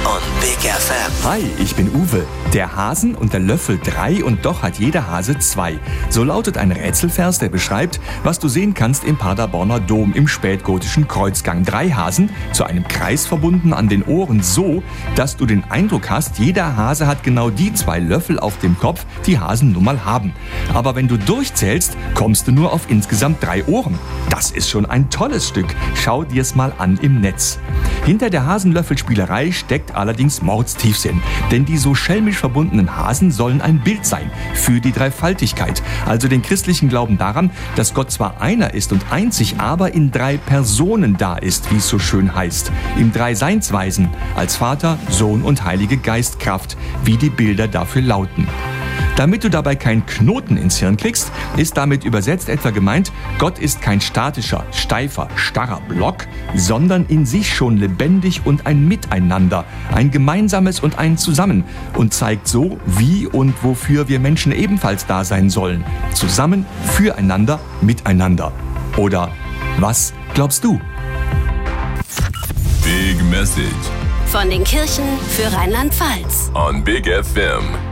on Big FM. Hi, ich bin Uwe. Der Hasen und der Löffel 3 und doch hat jeder Hase 2. So lautet ein Rätselvers, der beschreibt, was du sehen kannst im Paderborner Dom im spätgotischen Kreuzgang. 3 Hasen, zu einem Kreis verbunden an den Ohren so, dass du den Eindruck hast, jeder Hase hat genau die 2 Löffel auf dem Kopf, die Hasen nun mal haben. Aber wenn du durchzählst, kommst du nur auf insgesamt 3 Ohren. Das ist schon ein tolles Stück. Schau dir's mal an im Netz. Hinter der Hasenlöffelspielerei steckt allerdings Mordstiefsinn. Denn die so schelmisch verbundenen Hasen sollen ein Bild sein für die Dreifaltigkeit. Also den christlichen Glauben daran, dass Gott zwar einer ist und einzig, aber in 3 Personen da ist, wie es so schön heißt. Im Dreiseinsweisen, als Vater, Sohn und Heilige Geistkraft, wie die Bilder dafür lauten. Damit du dabei keinen Knoten ins Hirn kriegst, ist damit übersetzt etwa gemeint, Gott ist kein statischer, steifer, starrer Block, sondern in sich schon lebendig und ein Miteinander, ein gemeinsames und ein Zusammen und zeigt so, wie und wofür wir Menschen ebenfalls da sein sollen. Zusammen, füreinander, miteinander. Oder was glaubst du? Big Message von den Kirchen für Rheinland-Pfalz on Big FM.